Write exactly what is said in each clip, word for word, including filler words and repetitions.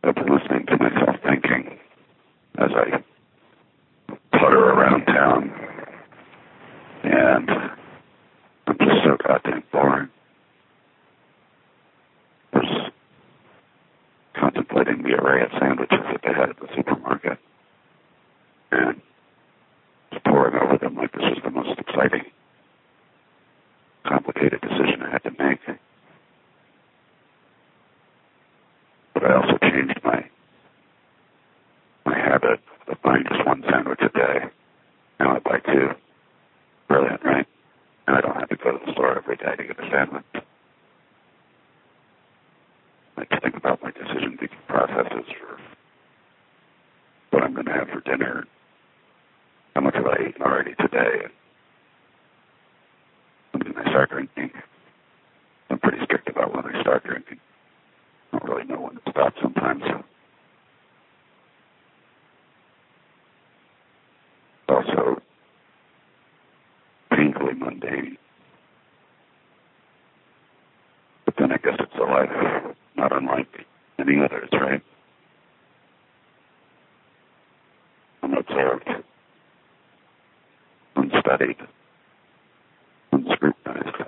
I've been listening to myself thinking as I putter around town, and I'm just so goddamn boring. I was contemplating the array of sandwiches that they had at the supermarket, and just poring over them like this was the most exciting, complicated decision I had to make. But I also changed my my habit of buying just one sandwich a day. Now I buy two. Brilliant, right? And I don't have to go to the store every day to get a sandwich. I like to think about my decision-making processes for what I'm going to have for dinner, how much have I eaten already today, and when I start drinking. I'm pretty strict about when I start drinking. I don't really know when to stop sometimes. Also, painfully mundane. But then I guess it's a life not unlike any others, right? Unobserved, unstudied, unscrutinized.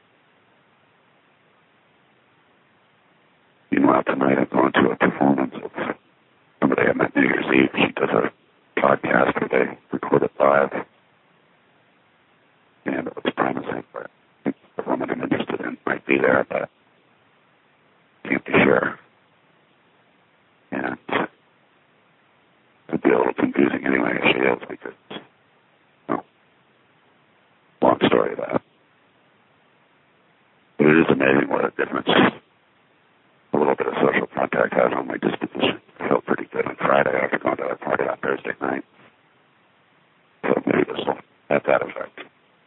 Meanwhile, tonight I'm going to a performance of somebody I met New Year's Eve. She does a podcast where they record it live. And it looks promising, but I think the woman I'm interested in might be there, but can't be sure. And it could be a little confusing anyway if she is, because, well, long story that. But it is amazing what a difference a little bit of social contact has on my disposition. I felt pretty good on Friday after going to that party on Thursday night. So maybe this will have that effect.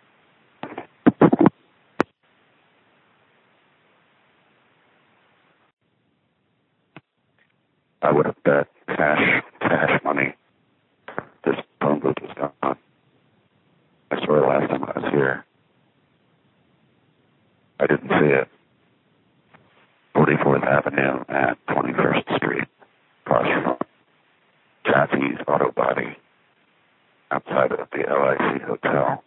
I would have bet cash, cash money this phone booth was gone. I swear last time I was here, I didn't see it. forty-fourth Avenue at twenty-first Street, across from Jaffe's Auto Body, outside of the L I C Hotel.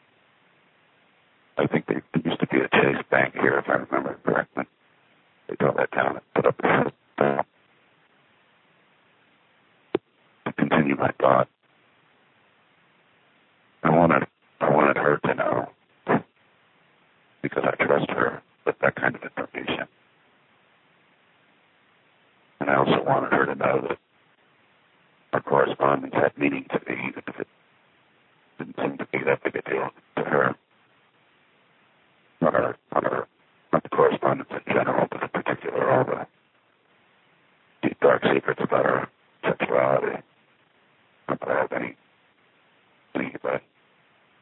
I think there used to be a Chase Bank here, if I remember correctly. They tore that down and put up a hotel. To continue my thought, I wanted, I wanted her to know, because I trust her with that kind of information. And I also wanted her to know that our correspondence had meaning to me, even if it didn't seem to be that big a deal to her. Not our, not our, not the correspondence in general, but in particular all the deep, dark secrets about our sexuality. Not that I have any